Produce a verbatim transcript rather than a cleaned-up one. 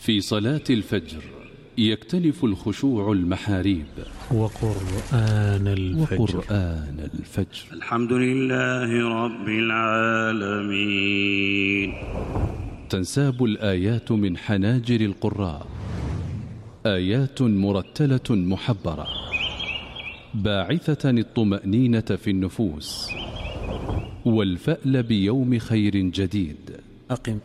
في صلاة الفجر يكتنف الخشوع المحاريب. وقرآن الفجر, وقرآن الفجر. الحمد لله رب العالمين. تنساب الآيات من حناجر القراء، آيات مرتلة محبرة باعثة الطمأنينة في النفوس والفأل بيوم خير جديد. أقم